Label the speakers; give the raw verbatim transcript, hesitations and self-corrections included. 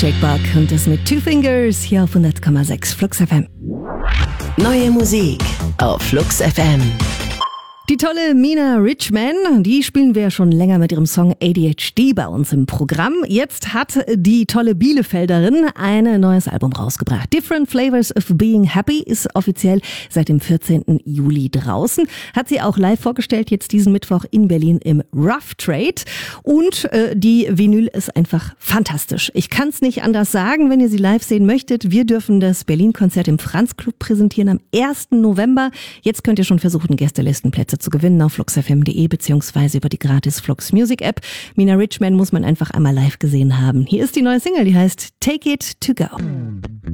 Speaker 1: Jake Buck und das mit Two Fingers hier auf hundert Komma sechs Flux F M.
Speaker 2: Neue Musik auf Flux F M.
Speaker 1: Die tolle Mina Richman, die spielen wir ja schon länger mit ihrem Song A D H D bei uns im Programm. Jetzt hat die tolle Bielefelderin ein neues Album rausgebracht. Different Flavors of Being Happy ist offiziell seit dem vierzehnten Juli draußen. Hat sie auch live vorgestellt, jetzt diesen Mittwoch in Berlin im Rough Trade. Und äh, die Vinyl ist einfach fantastisch. Ich kann es nicht anders sagen, wenn ihr sie live sehen möchtet. Wir dürfen das Berlin-Konzert im Franz Club präsentieren am ersten November. Jetzt könnt ihr schon versuchen, Gästelistenplätze zu gewinnen auf flux f m punkt d e beziehungsweise über die gratis Flux Music App. Mina Richman muss man einfach einmal live gesehen haben. Hier ist die neue Single, die heißt Take It To Go.